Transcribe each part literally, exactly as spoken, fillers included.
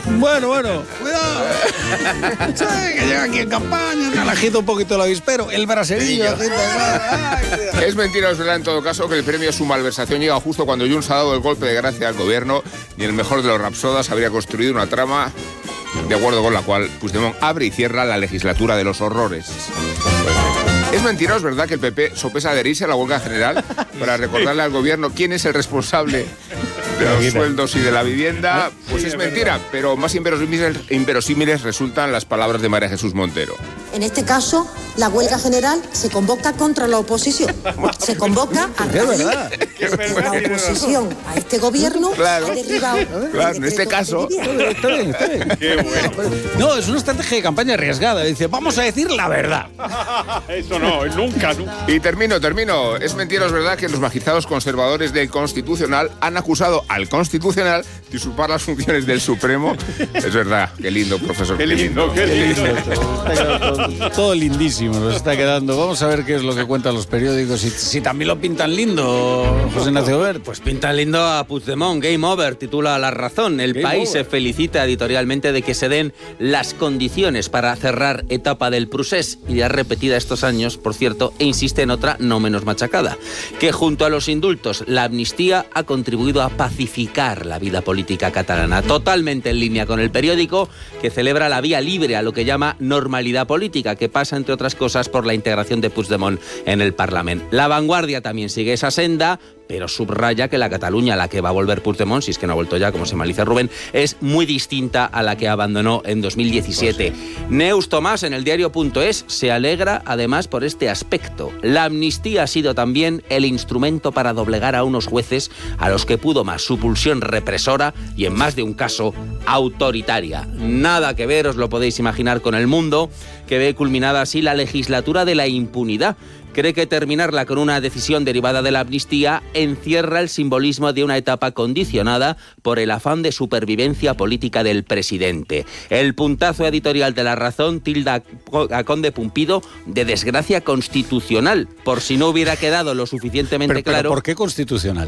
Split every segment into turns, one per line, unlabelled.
Bueno, bueno, cuidado. Sí, que llega aquí en campaña, le agita un poquito el avispero, el braserillo. Agita, ay,
es mentira, es verdad en todo caso que el premio a su malversación llega justo cuando Junts ha dado el golpe de gracia al gobierno y el mejor de los rapsodas habría construido una trama de acuerdo con la cual Puigdemont abre y cierra la legislatura de los horrores. Es mentira, es verdad que el P P sopesa adherirse a la huelga general para recordarle al gobierno quién es el responsable de los sueldos y de la vivienda. Pues es mentira, pero más inverosímiles, inverosímiles resultan las palabras de María Jesús Montero.
En este caso, la huelga general se convoca contra la oposición. Se convoca a
verdad.
la oposición a este gobierno
claro,
ha derribado.
Claro, en este caso.
Está bien, está bien. Qué bueno. No, es una estrategia de campaña arriesgada. Dice, vamos a decir la verdad.
Eso no, nunca, nunca.
Y termino, termino. Es mentira, es verdad que los magistrados conservadores del Constitucional han acusado al Constitucional de usurpar las funciones del Supremo. Es verdad, qué lindo, profesor.
Qué lindo, qué lindo.
Qué lindo. Todo lindísimo nos está quedando. Vamos a ver qué es lo que cuentan los periódicos. Si, si también lo pintan lindo, José Ignacio Wert.
Pues pintan lindo a Puigdemont. Game over, titula La Razón. El
Game
país
over.
se felicita editorialmente de que se den las condiciones para cerrar etapa del procés, idea repetida estos años, por cierto, e insiste en otra no menos machacada, que junto a los indultos, la amnistía ha contribuido a pacificar la vida política catalana. Totalmente en línea con el periódico, que celebra la vía libre a lo que llama normalidad política, que pasa, entre otras cosas, por la integración de Puigdemont en el Parlamento. La Vanguardia también sigue esa senda, pero subraya que la Cataluña a la que va a volver Puigdemont, si es que no ha vuelto ya, como se malicia Rubén, es muy distinta a la que abandonó en dos mil diecisiete. Pues sí. Neus Tomás, en el diario punto es, se alegra además por este aspecto. La amnistía ha sido también el instrumento para doblegar a unos jueces a los que pudo más su pulsión represora y, en más de un caso, autoritaria. Nada que ver, os lo podéis imaginar, con El Mundo, que ve culminada así la legislatura de la impunidad. Cree que terminarla con una decisión derivada de la amnistía encierra el simbolismo de una etapa condicionada por el afán de supervivencia política del presidente. El puntazo editorial de La Razón tilda a Conde Pumpido de desgracia constitucional, por si no hubiera quedado lo suficientemente
pero, pero
claro.
¿Por qué constitucional?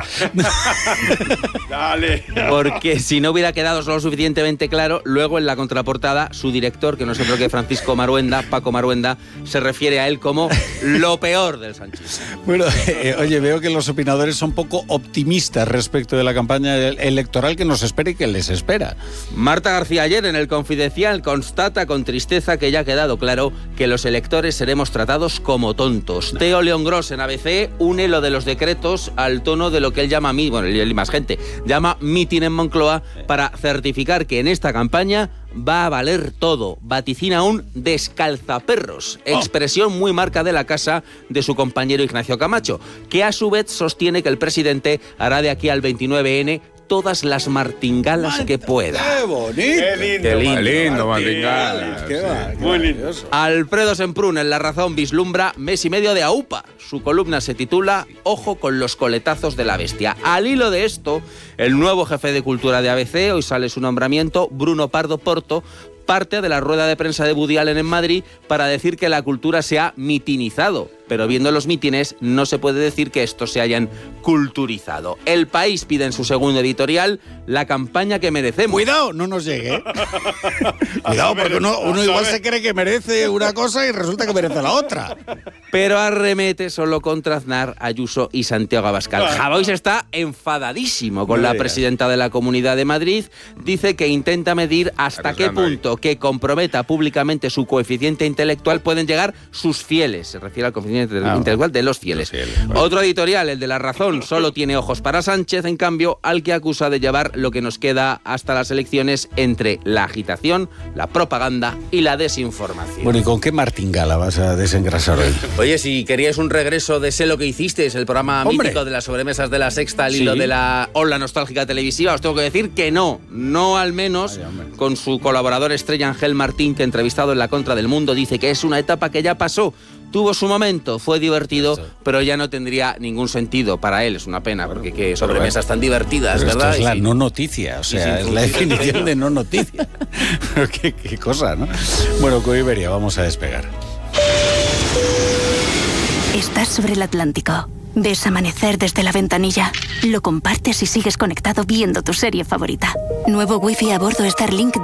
Dale.
Porque si no hubiera quedado lo suficientemente claro, luego en la contraportada su director, que no es otro que Francisco Maruenda, Paco Maruenda, se refiere a él como lo peor del sanchismo.
Bueno, eh, oye, veo que los opinadores son poco optimistas respecto de la campaña electoral que nos espera y que les espera.
Marta García ayer en El Confidencial constata con tristeza que ya ha quedado claro que los electores seremos tratados como tontos. No. Teo León Gros en A B C une lo de los decretos al tono de lo que él llama, bueno, él y más gente, llama mitin en Moncloa para certificar que en esta campaña va a valer todo. Vaticina un descalzaperros, expresión muy marca de la casa de su compañero Ignacio Camacho, que a su vez sostiene que el presidente hará de aquí al veintinueve ene todas las martingalas Marta, que pueda.
¡Qué bonito!
¡Qué lindo!
¡Qué lindo, lindo martingalas!
¡Qué va! ¡Qué
muy lindo!
Alfredo Semprún en La Razón vislumbra mes y medio de AUPA. Su columna se titula Ojo con los coletazos de la bestia. Al hilo de esto, el nuevo jefe de cultura de A B C, hoy sale su nombramiento, Bruno Pardo Porto, parte de la rueda de prensa de Woody Allen en Madrid para decir que la cultura se ha mitinizado. Pero viendo los mítines, no se puede decir que estos se hayan culturizado. El País pide en su segundo editorial la campaña que merecemos.
Cuidado, no nos llegue, ¿eh? Cuidado, porque uno, uno igual se cree que merece una cosa y resulta que merece la otra.
Pero arremete solo contra Aznar, Ayuso y Santiago Abascal. Javois está enfadadísimo con la presidenta de la Comunidad de Madrid. Dice que intenta medir hasta qué punto que comprometa públicamente su coeficiente intelectual pueden llegar sus fieles. Se refiere al coeficiente ah, intelectual de los fieles. Los fieles bueno. Otro editorial, el de La Razón, solo tiene ojos para Sánchez, en cambio, al que acusa de llevar lo que nos queda hasta las elecciones entre la agitación, la propaganda y la desinformación.
Bueno, ¿y con qué martingala vas a desengrasar hoy?
Oye, si queríais un regreso de Sé lo que hicisteis, el programa ¡hombre! Mítico de las sobremesas de la Sexta al hilo ¿sí? de la ola nostálgica televisiva, os tengo que decir que no, no al menos Ay, con su colaborador estrella Ángel Martín, que entrevistado en La Contra del Mundo dice que es una etapa que ya pasó. Tuvo su momento, fue divertido, pero ya no tendría ningún sentido para él. Es una pena, porque qué sobremesas tan divertidas,
pero
¿verdad?
Esto es la
sí.
no noticia, o sea, es la definición de no noticia. qué, qué cosa, ¿no? Bueno, con Iberia vamos a despegar.
Estás sobre el Atlántico. Ves amanecer desde la ventanilla. Lo compartes y sigues conectado viendo tu serie favorita. Nuevo Wi-Fi a bordo Starlink